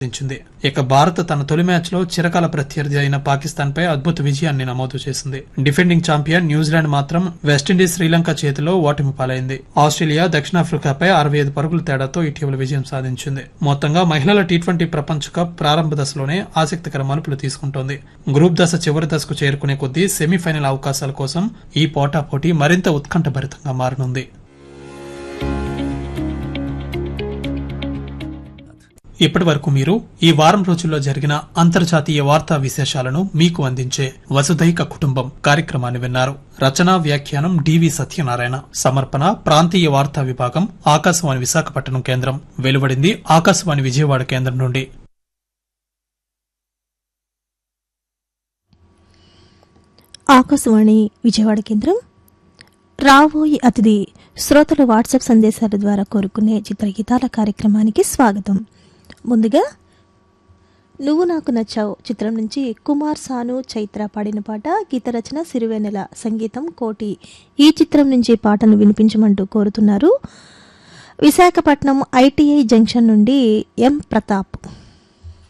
సాధించింది. ఇక భారత్ తన తొలి మ్యాచ్లో చిరకాల ప్రత్యర్థి అయిన పాకిస్తాన్పై అద్భుత విజయాన్ని నమోదు చేసింది. డిఫెండింగ్ ఛాంపియన్ న్యూజిలాండ్ మాత్రం వెస్టిండీస్, శ్రీలంక చేతిలో ఓటమి పాలైంది. ఆస్ట్రేలియా దక్షిణాఫ్రికాపై 65 పరుగుల తేడాతో ఇటీవల విజయం సాధించింది. మొత్తంగా మహిళల టీ20 ప్రపంచ కప్ ప్రారంభ దశలోనే ఆసక్తికర మలుపులు తీసుకుంటోంది. గ్రూప్ దశ చివరి దశకు చేరుకునే కొద్దీ సెమీఫైనల్ అవకాశాల కోసం ఈ పోటాపోటీ మరింత ఉత్కంఠభరితంగా మారనుంది. ఇప్పటి వరకు మీరు ఈ వారం రోజుల్లో జరిగిన అంతర్జాతీయ వార్తా విశేషాలను మీకు అందించే వసుధైక కుటుంబం కార్యక్రమాన్ని విన్నారు. రచన, వ్యాఖ్యానం డివి సత్యనారాయణ. సమర్పణ ప్రాంతీయ వార్తా విభాగం, ఆకాశవాణి విశాఖపట్నం కేంద్రం. వెలువడింది ఆకాశవాణి విజయవాడ కేంద్రం నుండి. ఆకాశవాణి విజయవాడ కేంద్రం. రాబోయే అతిథి శ్రోతలు వాట్సాప్ సందేశాల ద్వారా కోరుకునే చిత్రగీతాల కార్యక్రమానికి స్వాగతం. ముందుగా నువ్వు నాకు నచ్చావు చిత్రం నుంచి కుమార్ సాను, చైత్ర పాడిన పాట. గీత రచన సిరివెన్నెల, సంగీతం కోటి. ఈ చిత్రం నుంచి పాటను వినిపించమంటూ కోరుతున్నారు విశాఖపట్నం ఐటీఐ జంక్షన్ నుండి ఎం ప్రతాప్.